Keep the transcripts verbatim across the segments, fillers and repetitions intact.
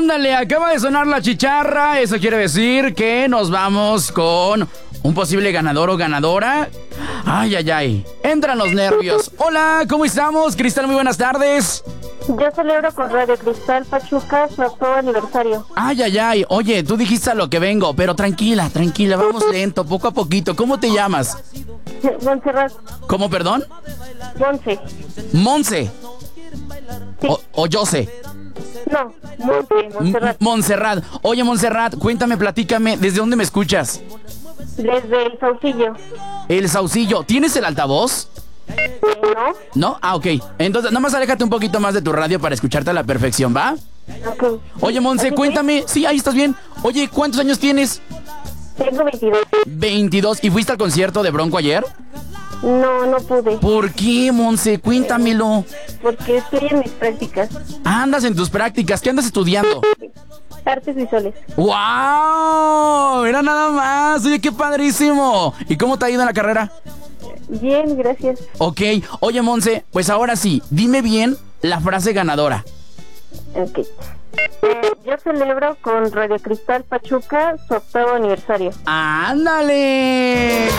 Ándale, acaba de sonar la chicharra. Eso quiere decir que nos vamos con un posible ganador o ganadora. Ay, ay, ay. Entran los nervios. Hola, ¿cómo estamos? Cristal, muy buenas tardes. Yo celebro con Radio Cristal Pachuca su octavo aniversario. Ay, ay, ay. Oye, tú dijiste a lo que vengo, pero tranquila, tranquila, vamos lento, poco a poquito. ¿Cómo te llamas? Montserrat. ¿Cómo, perdón? Monse. Monse. Sí. O, o Jose. No, Monse, Montserrat. M- Montserrat. Oye, Montserrat, cuéntame, platícame, ¿desde dónde me escuchas? Desde el Saucillo. El Saucillo. ¿Tienes el altavoz? Eh, ¿No? ¿No? Ah, ok. Entonces, nada más aléjate un poquito más de tu radio para escucharte a la perfección, ¿va? Ok. Oye, Monse, ¿Así cuéntame. Sí, ahí estás bien. Oye, ¿cuántos años tienes? Tengo veintidós. veintidós. ¿Y fuiste al concierto de Bronco ayer? No, no pude. ¿Por qué, Monse? Cuéntamelo. Porque estoy en mis prácticas. Andas en tus prácticas. ¿Qué andas estudiando? Artes visuales. ¡Wow! Era nada más. Oye, qué padrísimo. ¿Y cómo te ha ido en la carrera? Bien, gracias. Ok. Oye, Monse, pues ahora sí, dime bien la frase ganadora. Ok. Eh, yo celebro con Radio Cristal Pachuca su octavo aniversario. ¡Ándale!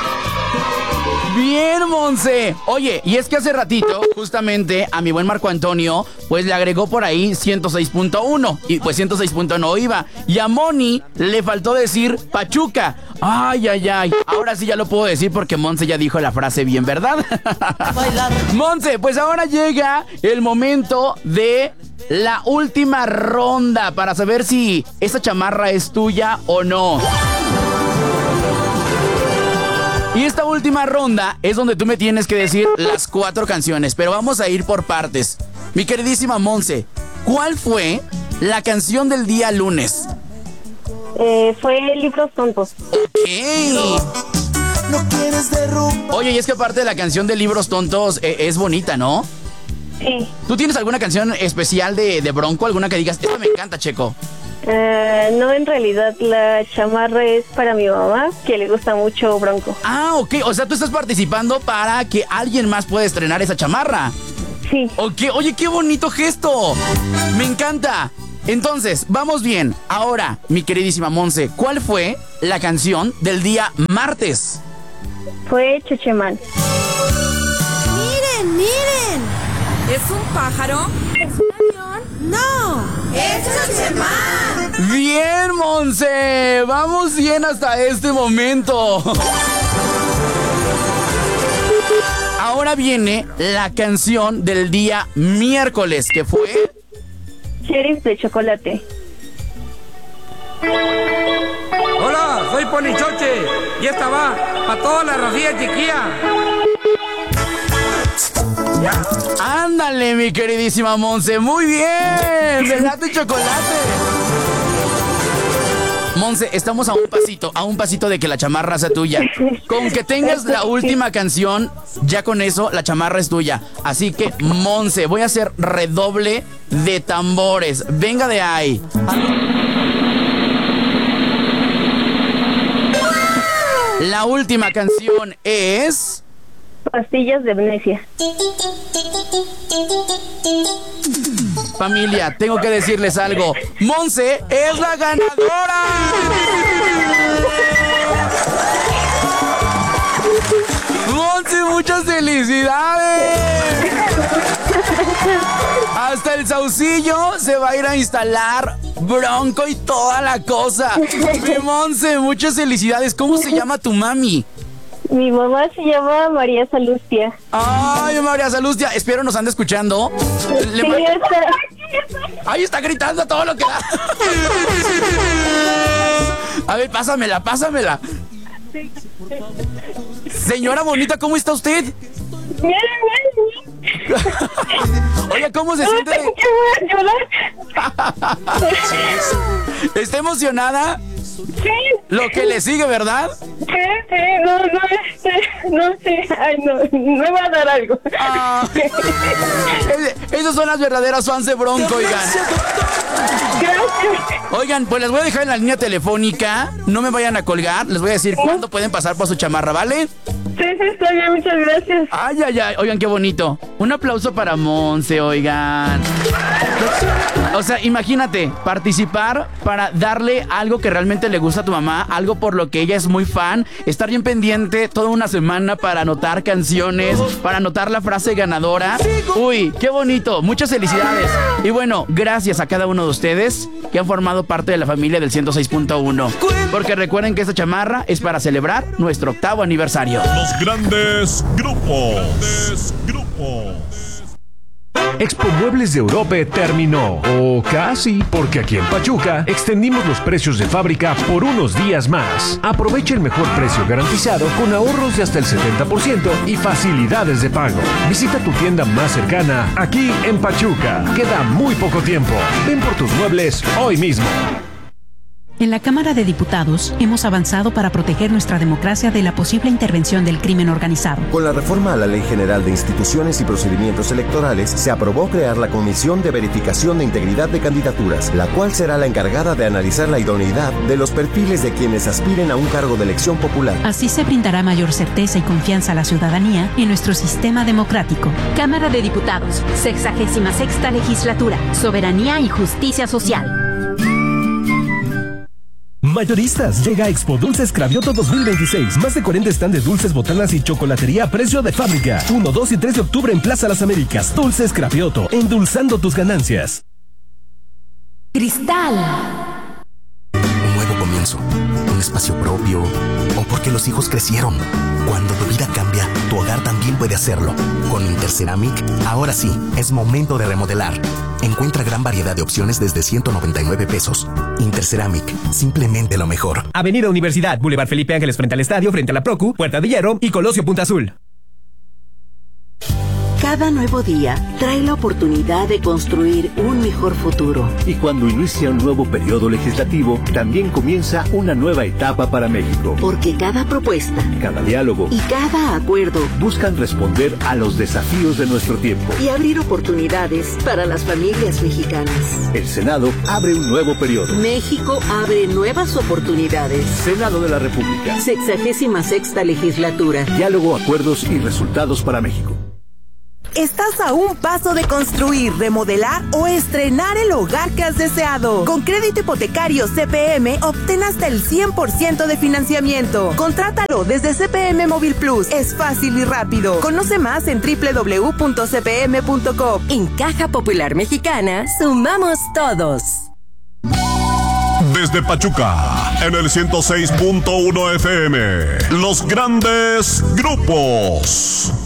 Bien, Monse. Oye, y es que hace ratito, justamente, a mi buen Marco Antonio, pues le agregó por ahí ciento seis punto uno. Y pues ciento seis punto uno iba. Y a Moni le faltó decir Pachuca. Ay, ay, ay. Ahora sí ya lo puedo decir porque Monse ya dijo la frase bien, ¿verdad? Monse, pues ahora llega el momento de la última ronda para saber si esa chamarra es tuya o no. Y esta última ronda es donde tú me tienes que decir las cuatro canciones, pero vamos a ir por partes. Mi queridísima Monse, ¿cuál fue la canción del día lunes? Eh, fue Libros Tontos. Ok. Oye, y es que aparte de la canción de Libros Tontos, eh, es bonita, ¿no? Sí. ¿Tú tienes alguna canción especial de, de Bronco? ¿Alguna que digas, esta me encanta, Checo? Uh, no, en realidad la chamarra es para mi mamá, que le gusta mucho Bronco. Ah, ok. O sea, tú estás participando para que alguien más pueda estrenar esa chamarra. Sí. Ok. Oye, qué bonito gesto. Me encanta. Entonces, vamos bien. Ahora, mi queridísima Monse, ¿cuál fue la canción del día martes? Fue Chechemán. Miren, miren. ¿Es un pájaro? ¿Es un avión? No, es Chechemán. Bien, Monse. Vamos bien hasta este momento. Ahora viene la canción del día miércoles, que fue... Sheriff de chocolate. Hola, soy Ponichoche y esta va para toda la racía chiquilla. Ándale, mi queridísima Monse, muy bien. Velate chocolate. Monse, estamos a un pasito, a un pasito de que la chamarra sea tuya. Con que tengas la última canción, ya con eso la chamarra es tuya. Así que, Monse, voy a hacer redoble de tambores. Venga de ahí. La última canción es... Pastillas de Venecia. Familia, tengo que decirles algo. Monse es la ganadora. Monse, muchas felicidades. Hasta el Saucillo se va a ir a instalar Bronco y toda la cosa. Mi Monse, muchas felicidades. ¿Cómo se llama tu mami? Mi mamá se llama María Salustia. Ay, María Salustia, espero nos ande escuchando. Le Sí, ma- está. Ahí está gritando todo lo que da. A ver, pásamela, pásamela. Señora bonita, ¿cómo está usted? Bien, bien, bien. Oye, ¿cómo se No, siente? tengo que llorar. ¿Está emocionada? Sí, Lo que le sigue, ¿verdad? sí, sí, no, no, este, no sé, ay, no, me va a dar algo. Ah, es- esas son las verdaderas fans de Bronco, oigan. Gracias. Oigan, pues les voy a dejar en la línea telefónica. No me vayan a colgar. Les voy a decir cuándo pueden pasar por su chamarra, ¿vale? Sí, sí, está bien, muchas gracias. Ay, ay, ay. Oigan, qué bonito. Un aplauso para Monse, oigan. O sea, imagínate, participar para darle algo que realmente le gusta a tu mamá, algo por lo que ella es muy fan, estar bien pendiente toda una semana para anotar canciones, para anotar la frase ganadora. Uy, qué bonito, muchas felicidades. Y bueno, gracias a cada uno de ustedes que han formado parte de la familia del ciento seis punto uno. Porque recuerden que esta chamarra es para celebrar nuestro octavo aniversario. Los grandes grupos. Grandes grupos. Expo Muebles de Europe terminó, o casi, porque aquí en Pachuca extendimos los precios de fábrica por unos días más. Aprovecha el mejor precio garantizado con ahorros de hasta el setenta por ciento y facilidades de pago. Visita tu tienda más cercana aquí en Pachuca. Queda muy poco tiempo. Ven por tus muebles hoy mismo. En la Cámara de Diputados hemos avanzado para proteger nuestra democracia de la posible intervención del crimen organizado. Con la reforma a la Ley General de Instituciones y Procedimientos Electorales, se aprobó crear la Comisión de Verificación de Integridad de Candidaturas, la cual será la encargada de analizar la idoneidad de los perfiles de quienes aspiren a un cargo de elección popular. Así se brindará mayor certeza y confianza a la ciudadanía en nuestro sistema democrático. Cámara de Diputados, sexagésima sexta legislatura, soberanía y justicia social. Mayoristas, llega a Expo Dulces Cravioto dos mil veintiséis. Más de cuarenta stands de dulces, botanas y chocolatería a precio de fábrica. uno, dos y tres de octubre en Plaza Las Américas. Dulces Cravioto, endulzando tus ganancias. Cristal. Un nuevo comienzo, un espacio propio, o porque los hijos crecieron. Cuando tu vida cambia, tu hogar también puede hacerlo. Con Interceramic, ahora sí, es momento de remodelar. Encuentra gran variedad de opciones desde ciento noventa y nueve pesos. Interceramic, simplemente lo mejor. Avenida Universidad, Boulevard Felipe Ángeles frente al estadio, frente a la Procu, Puerta de Hierro y Colosio Punta Azul. Cada nuevo día trae la oportunidad de construir un mejor futuro. Y cuando inicia un nuevo periodo legislativo, también comienza una nueva etapa para México. Porque cada propuesta, cada diálogo y cada acuerdo buscan responder a los desafíos de nuestro tiempo y abrir oportunidades para las familias mexicanas. El Senado abre un nuevo periodo. México abre nuevas oportunidades. Senado de la República. Sexagésima sexta legislatura. Diálogo, acuerdos y resultados para México. Estás a un paso de construir, remodelar o estrenar el hogar que has deseado. Con crédito hipotecario C P M, obtén hasta el cien por ciento de financiamiento. Contrátalo desde C P M Móvil Plus. Es fácil y rápido. Conoce más en doble u doble u doble u punto c p m punto com. En Caja Popular Mexicana, sumamos todos. Desde Pachuca, en el ciento seis punto uno F M, los grandes grupos.